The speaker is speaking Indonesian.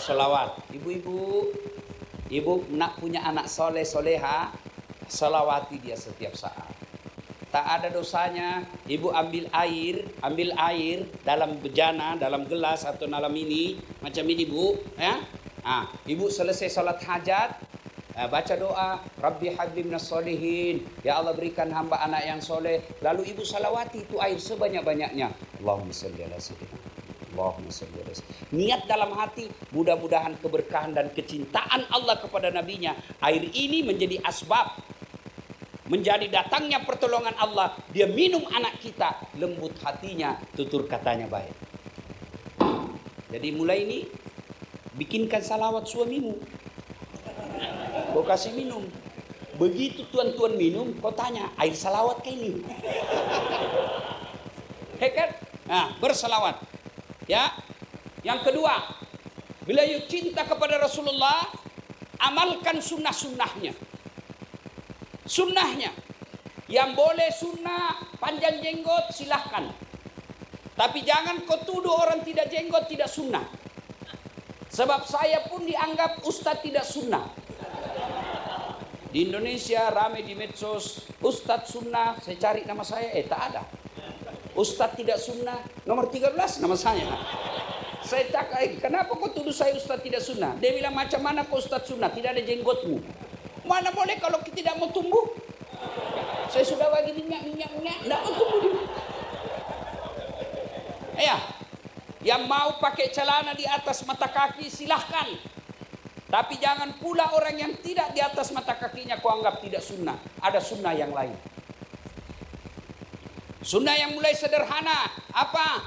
Salawat. Ibu nak punya anak soleh soleha, salawati dia setiap saat. Tak ada dosanya ibu ambil air dalam bejana, dalam gelas atau dalam ini macam ini bu, ya. Ibu selesai salat hajat, baca doa, Rabbi habli minas solihin, ya Allah berikan hamba anak yang soleh. Lalu ibu salawati itu air sebanyak-banyaknya. Allahumma sholli ala sayyidina. Allahumma sholli ala sayyidina. Niat dalam hati, mudah-mudahan keberkahan dan kecintaan Allah kepada nabinya, air ini menjadi asbab, menjadi datangnya pertolongan Allah. Dia minum anak kita, lembut hatinya, tutur katanya baik. Jadi mulai ini bikinkan salawat suamimu, kau kasih minum. Begitu tuan-tuan minum, kau tanya, air salawat kah ini? Kan? Bersalawat. Ya. Yang kedua, bila you cinta kepada Rasulullah, amalkan sunnah-sunnahnya. Sunnahnya, yang boleh sunnah panjang jenggot silahkan, tapi jangan kau tuduh orang tidak jenggot tidak sunnah. Sebab saya pun dianggap ustadz tidak sunnah. Di Indonesia ramai di medsos, ustadz sunnah. Saya cari nama saya, tak ada. Ustadz tidak sunnah, nomor 13 nama saya. Saya tak, kenapa kau tuduh saya ustadz tidak sunnah? Dia bilang, macam mana kau ustadz sunnah, tidak ada jenggotmu? Mana boleh kalau kita tidak mau tumbuh? Saya sudah bagi minyak, tidak mau tumbuh dia. Ya, yang mau pakai celana di atas mata kaki silahkan. Tapi jangan pula orang yang tidak di atas mata kakinya kau anggap tidak sunnah. Ada sunnah yang lain. Sunnah yang mulai sederhana, apa?